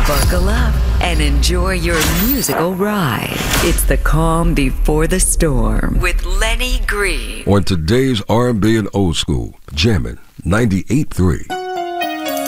Buckle up and enjoy your musical ride. It's the calm before the storm with Lenny Green. On today's R&B and old school, jamming 98.3.